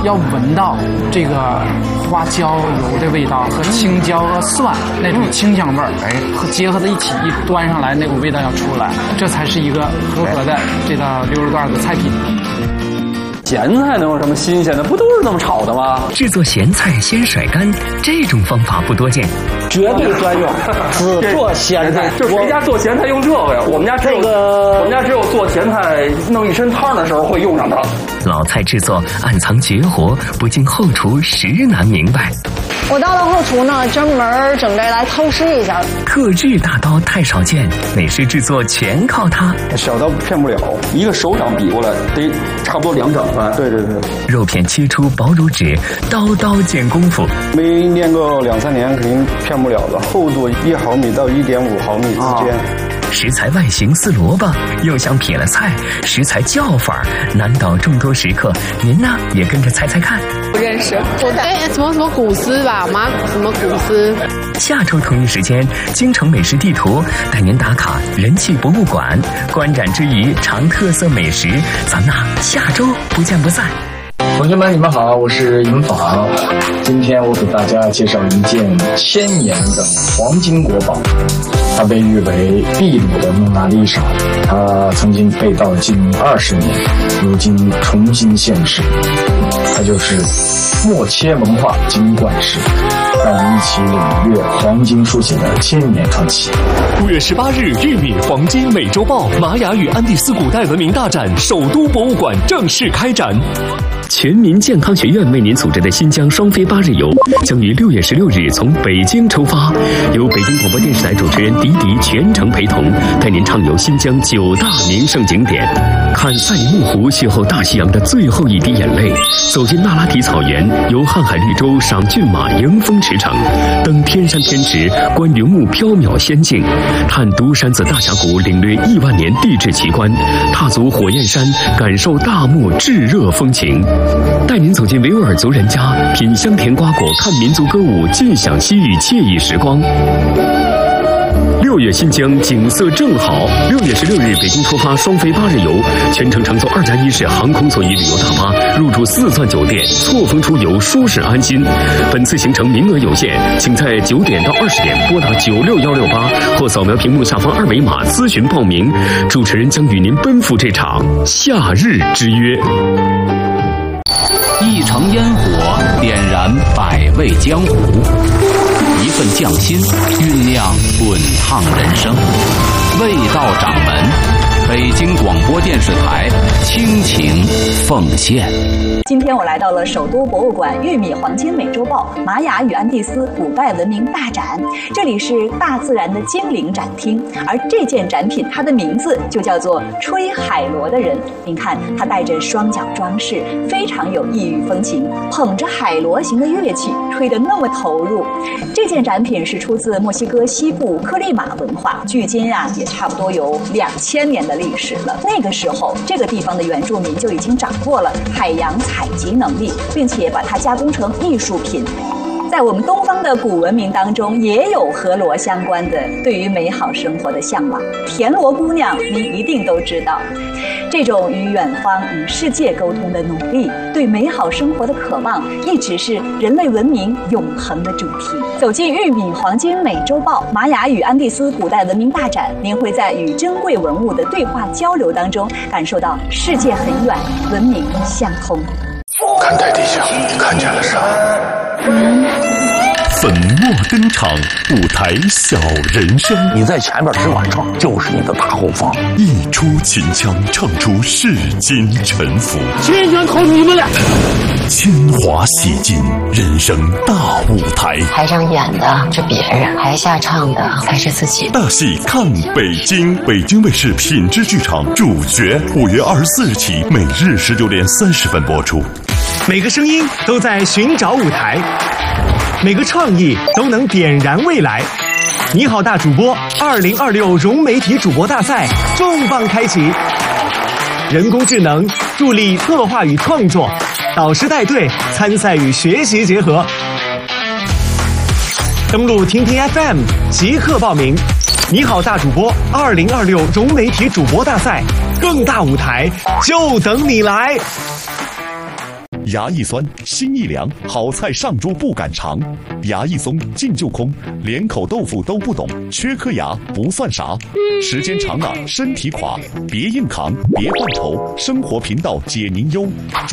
要闻到这个花椒油的味道和青椒和蒜那种清香味儿，和结合在一起，一端上来那股味道要出来，这才是一个合格的这道溜肉段的菜品。 咸菜能有什么新鲜的？不都是那么炒的吗？ 制作咸菜先甩干，这种方法不多见， 绝对专用，只做咸菜。 就谁家做咸菜用这个呀？我们家只有做咸菜弄一身汤的时候会用上它。 老菜制作暗藏绝活，不经后厨实难明白。 我到了后厨呢，专门准备来偷师一下。 特制大刀太少见，美食制作全靠它。 小刀骗不了，一个手掌比过来得差不多2掌宽。对。 肉片切出薄如纸，刀刀见功夫。 没练个2-3年，肯定骗不了的。厚度1毫米到1.5毫米之间。 食材外形似萝卜，又像撇了菜，食材叫法难倒众多食客。您呢，也跟着猜猜看。 不认识，什么古丝吧？什么古丝？ 下周同一时间，京城美食地图带您打卡人气博物馆，观展之余尝特色美食。咱们下周不见不散。 同学们，你们好，我是尹昉。今天我给大家介绍一件1000年的黄金国宝，它被誉为秘鲁的蒙娜丽莎，它曾经被盗近20年，如今重新现世。它就是默切文化金冠石，让我们一起领略黄金书写的1000年传奇。 5月18日，玉米黄金美洲豹玛雅与安第斯古代文明大展首都博物馆正式开展。 全民健康学院为您组织的新疆双非8日游将于6月16日从北京出发，由北京广播电视台主持人迪迪全程陪同，带您畅游新疆9大名胜景点，看赛里木湖邂逅大西洋的最后一滴眼泪，走进那拉提草原，游瀚海绿洲赏骏马迎风驰骋，登天山天池观云雾缥缈仙境，探独山子大峡谷领略亿万年地质奇观，踏足火焰山感受大漠炙热风情，带您走进维吾尔族人家，品香甜瓜果，看民族歌舞，尽享西域惬意时光。6月新疆景色正好，6月16日北京出发双非8日游，全程乘坐2+1式航空座椅旅游大巴，入住4钻酒店，错峰出游，舒适安心。本次行程名额有限，请在9点到20点拨打96168或扫描屏幕下方2维码咨询报名。主持人将与您奔赴这场夏日之约。 一城烟火点燃百味江湖，一份匠心酝酿滚烫人生。味道掌门，北京广播电视台倾情奉献。 今天我来到了首都博物馆玉米黄金美洲豹玛雅与安第斯古代文明大展，这里是大自然的精灵展厅，而这件展品它的名字就叫做吹海螺的人。您看，它带着双脚装饰，非常有异域风情，捧着海螺形的乐器，吹得那么投入。这件展品是出自墨西哥西部科利马文化，距今也差不多有2000年的历史了。那个时候，这个地方的原住民就已经掌握了海洋采集能力，并且把它加工成艺术品。在我们东方的古文明当中，也有和螺相关的对于美好生活的向往。田螺姑娘，您一定都知道。这种与远方、与世界沟通的努力，对美好生活的渴望，一直是人类文明永恒的主题。走进玉米黄金美洲豹玛雅与安第斯古代文明大展，您会在与珍贵文物的对话交流当中，感受到世界很远，文明相通。 看台底下，你看见了啥？ 粉墨登场，舞台小人生。 你在前面只管唱，就是你的大后方。 一出秦腔，唱出世间沉浮。 秦腔投你们俩。 铅华洗尽，人生大舞台。 台上演的是别人，台下唱的才是自己。 大戏看北京，北京卫视品质剧场主角，5月24日起，每日19点30分播出。 每个声音都在寻找舞台，每个创意都能点燃未来。你好，大主播2026融媒体主播大赛重磅开启，人工智能助力策划与创作，导师带队，参赛与学习结合。登录听听 FM 即刻报名。你好，大主播2026融媒体主播大赛，更大舞台就等你来。 牙一酸心一凉，好菜上桌不敢尝。牙一松劲就空，连口豆腐都不懂，缺颗牙不算啥。时间长了身体垮，别硬扛，别犯愁，生活频道解您忧。